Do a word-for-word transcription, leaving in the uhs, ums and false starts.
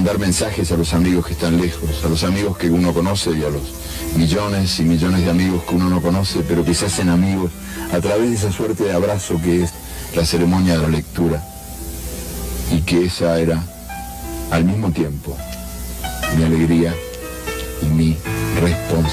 mandar mensajes a los amigos que están lejos, a los amigos que uno conoce y a los millones y millones de amigos que uno no conoce, pero que se hacen amigos a través de esa suerte de abrazo que es la ceremonia de la lectura, y que esa era al mismo tiempo mi alegría y mi responsabilidad.